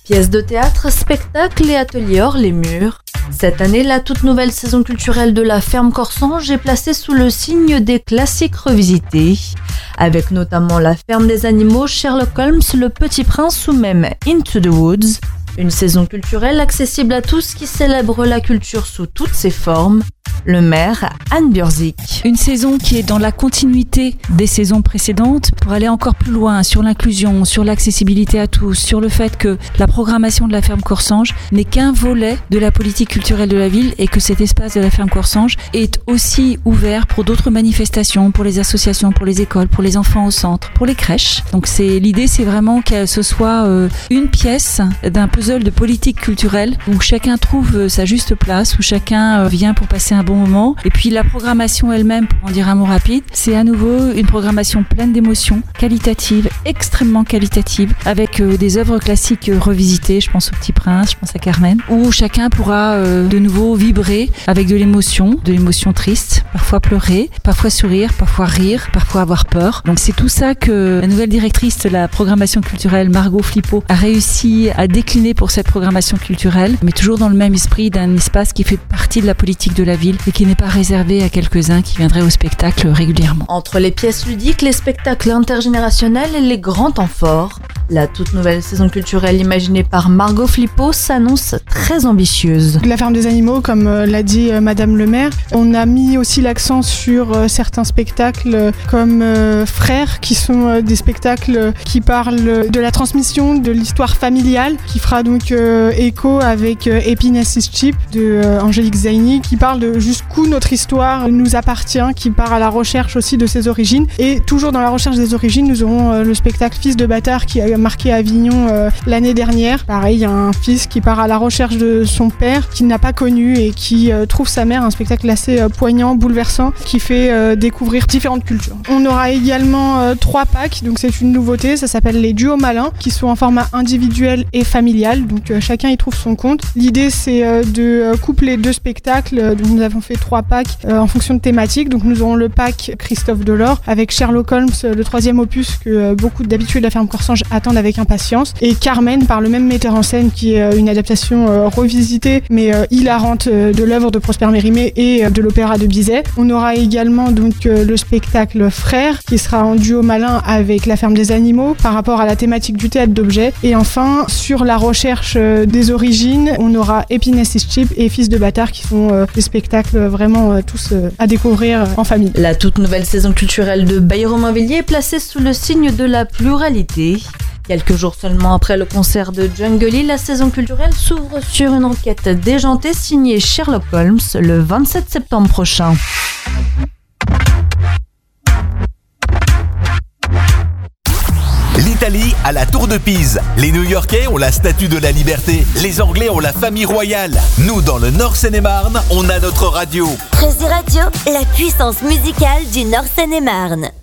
Pièces de théâtre, spectacles et ateliers hors les murs. Cette année, la toute nouvelle saison culturelle de la Ferme Corsange est placée sous le signe des classiques revisités, avec notamment La Ferme des Animaux, Sherlock Holmes, Le Petit Prince ou même Into the Woods. Une saison culturelle accessible à tous qui célèbre la culture sous toutes ses formes. Le maire, Anne Burzik. Une saison qui est dans la continuité des saisons précédentes pour aller encore plus loin sur l'inclusion, sur l'accessibilité à tous, sur le fait que la programmation de la Ferme Corsange n'est qu'un volet de la politique culturelle de la ville et que cet espace de la Ferme Corsange est aussi ouvert pour d'autres manifestations, pour les associations, pour les écoles, pour les enfants au centre, pour les crèches. Donc l'idée, c'est vraiment que ce soit une pièce d'un puzzle de politique culturelle où chacun trouve sa juste place, où chacun vient pour passer un bon moment. Et puis la programmation elle-même, pour en dire un mot rapide, c'est à nouveau une programmation pleine d'émotions, qualitative, extrêmement qualitative, avec des œuvres classiques revisitées, je pense au Petit Prince, je pense à Carmen, où chacun pourra de nouveau vibrer avec de l'émotion triste, parfois pleurer, parfois sourire, parfois rire, parfois avoir peur. Donc c'est tout ça que la nouvelle directrice de la programmation culturelle, Margot Flippo, a réussi à décliner pour cette programmation culturelle, mais toujours dans le même esprit d'un espace qui fait partie de la politique de la ville et qui n'est pas réservé à quelques-uns qui viendraient au spectacle régulièrement. Entre les pièces ludiques, les spectacles intergénérationnels et les grands temps forts, la toute nouvelle saison culturelle imaginée par Margot Flippo s'annonce très ambitieuse. La Ferme des Animaux, comme l'a dit Madame le maire, on a mis aussi l'accent sur certains spectacles comme Frères, qui sont des spectacles qui parlent de la transmission de l'histoire familiale, qui fera donc écho avec Happiness is Cheap de Angélique Zaini, qui parle de jusqu'où notre histoire nous appartient, qui part à la recherche aussi de ses origines. Et toujours dans la recherche des origines, nous aurons le spectacle Fils de bâtard qui a marqué Avignon l'année dernière. Pareil, il y a un fils qui part à la recherche de son père qu'il n'a pas connu et qui trouve sa mère, un spectacle assez poignant, bouleversant, qui fait découvrir différentes cultures. On aura également 3 packs, donc c'est une nouveauté, ça s'appelle les duos malins, qui sont en format individuel et familial, donc chacun y trouve son compte. L'idée, c'est de coupler 2 spectacles, donc nous avons fait 3 packs en fonction de thématiques. Donc nous aurons le pack Christophe Delors avec Sherlock Holmes, le 3e opus que beaucoup d'habitués de la Ferme Corsange attendent avec impatience, et Carmen par le même metteur en scène, qui est une adaptation revisitée mais hilarante de l'œuvre de Prosper Mérimée et de l'opéra de Bizet. On aura également donc le spectacle Frères qui sera en duo malin avec la Ferme des Animaux par rapport à la thématique du théâtre d'objets. Et enfin, sur la recherche des origines, on aura Happiness is Cheap et Fils de bâtard qui sont des spectacles vraiment tous à découvrir en famille. La toute nouvelle saison culturelle de Bailleul-Romainvilliers est placée sous le signe de la pluralité. Quelques jours seulement après le concert de Jungle, la saison culturelle s'ouvre sur une enquête déjantée signée Sherlock Holmes le 27 septembre prochain. L'Italie a la Tour de Pise, les New-Yorkais ont la Statue de la Liberté, les Anglais ont la famille royale. Nous, dans le Nord Seine-et-Marne, on a notre radio. Trési Radio, la puissance musicale du Nord Seine-et-Marne.